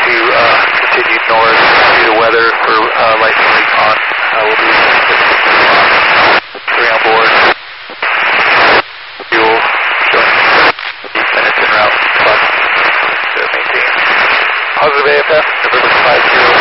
to continue north due to weather for lightning recon. We'll be 3 on board. Fuel showing 8 minutes en route. To maintain. Positive AFF, November 50.